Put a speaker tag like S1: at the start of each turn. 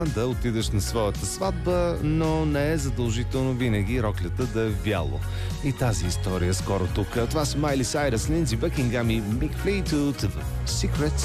S1: да отидеш на своята сватба, но не е задължително винаги роклята да е в бяло. И тази история скоро тук. Това са Майли Сайръс, Линдзи Бъкингам и Мик Флитвуд в Secrets.